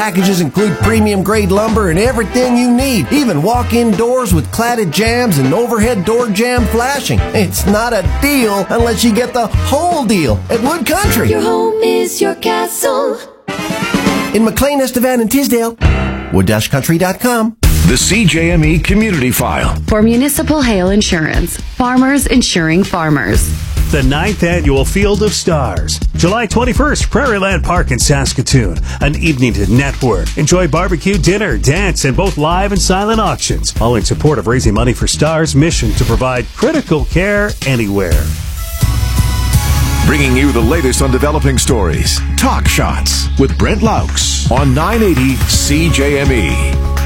packages include premium-grade lumber and everything you need. Even walk-in doors with cladded jambs and overhead door jamb flashing. It's not a deal unless you get the whole deal at Wood Country. Your home is your castle. In McLean, Estevan, and Tisdale, wood-country.com. The CJME Community File. For Municipal Hail Insurance, farmers insuring farmers. The 9th Annual Field of Stars. July 21st, Prairieland Park in Saskatoon. An evening to network. Enjoy barbecue, dinner, dance, and both live and silent auctions. All in support of raising money for Stars' mission to provide critical care anywhere. Bringing you the latest on developing stories. Talk Shots with Brent Laux on 980 CJME.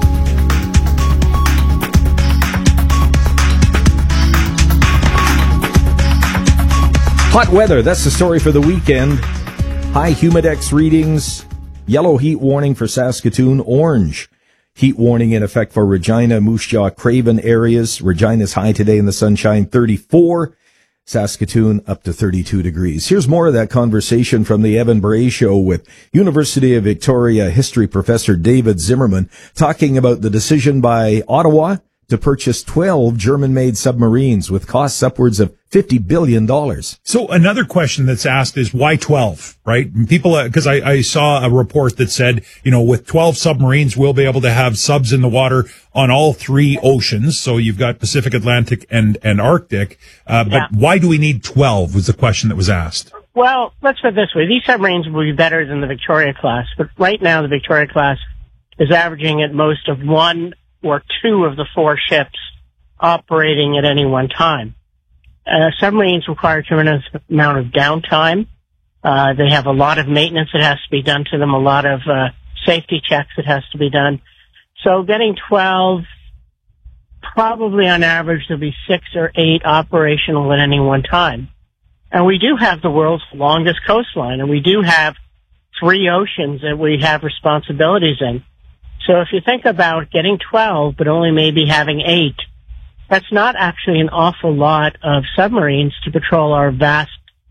Hot weather, that's the story for the weekend. High humidex readings, yellow heat warning for Saskatoon, orange heat warning in effect for Regina, Moose Jaw, Craven areas. Regina's high today in the sunshine, 34. Saskatoon up to 32 degrees. Here's more of that conversation from the Evan Bray Show with University of Victoria history professor David Zimmerman talking about the decision by Ottawa to purchase 12 German-made submarines with costs upwards of $50 billion. So another question that's asked is why 12, right? People, because I saw a report that said, with 12 submarines, we'll be able to have subs in the water on all three oceans. So you've got Pacific, Atlantic, and Arctic. But why do we need 12 was the question that was asked. Well, let's put it this way. These submarines will be better than the Victoria class, but right now the Victoria class is averaging at most of one or two of the four ships operating at any one time. Submarines require a tremendous amount of downtime. They have a lot of maintenance that has to be done to them, a lot of safety checks that has to be done. So getting 12, probably on average there'll be 6 or 8 operational at any one time. And we do have the world's longest coastline, and we do have 3 oceans that we have responsibilities in. So if you think about getting 12, but only maybe having 8, that's not actually an awful lot of submarines to patrol our vast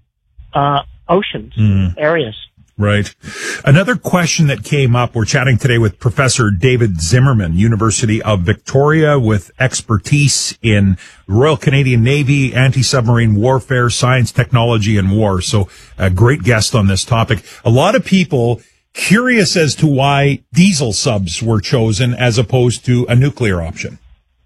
oceans, areas. Right. Another question that came up, we're chatting today with Professor David Zimmerman, University of Victoria, with expertise in Royal Canadian Navy, anti-submarine warfare, science, technology, and war. So a great guest on this topic. A lot of people curious as to why diesel subs were chosen as opposed to a nuclear option.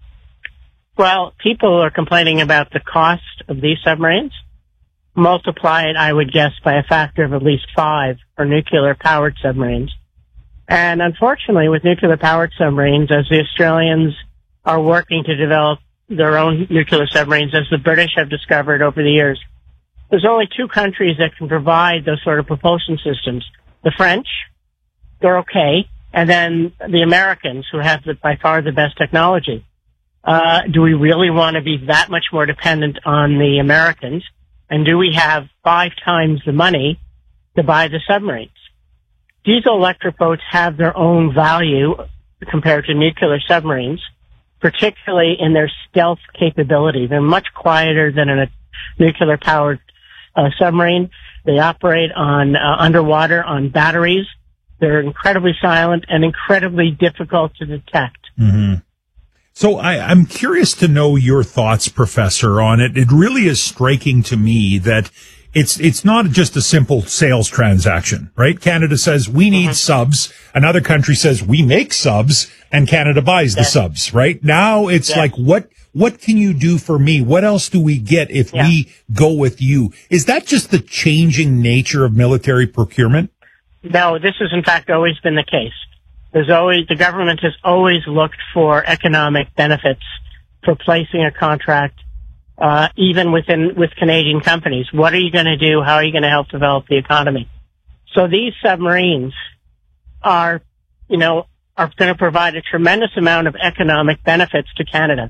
Well, people are complaining about the cost of these submarines. Multiply it, I would guess, by a factor of at least 5 for nuclear-powered submarines. And unfortunately, with nuclear-powered submarines, as the Australians are working to develop their own nuclear submarines, as the British have discovered over the years, there's only 2 countries that can provide those sort of propulsion systems. The French, they're okay, and then the Americans, who have by far the best technology. Do we really want to be that much more dependent on the Americans? And do we have 5 times the money to buy the submarines? Diesel electric boats have their own value compared to nuclear submarines, particularly in their stealth capability. They're much quieter than a nuclear-powered submarine. They operate on underwater on batteries. They're incredibly silent and incredibly difficult to detect. Mm-hmm. So I'm curious to know your thoughts, Professor, on it. It really is striking to me that it's not just a simple sales transaction, right? Canada says we need subs. Another country says we make subs, and Canada buys the subs, right? Now it's like, what can you do for me? What else do we get if we go with you? Is that just the changing nature of military procurement? No, this has in fact always been the case. The government has always looked for economic benefits for placing a contract, even with Canadian companies. What are you going to do? How are you going to help develop the economy? So these submarines are going to provide a tremendous amount of economic benefits to Canada.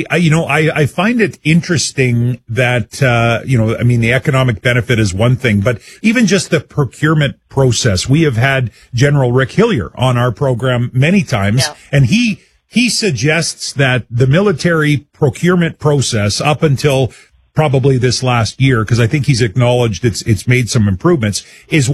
I find it interesting that, the economic benefit is one thing, but even just the procurement process. We have had General Rick Hillier on our program many times, and he suggests that the military procurement process up until probably this last year, because I think he's acknowledged it's made some improvements, is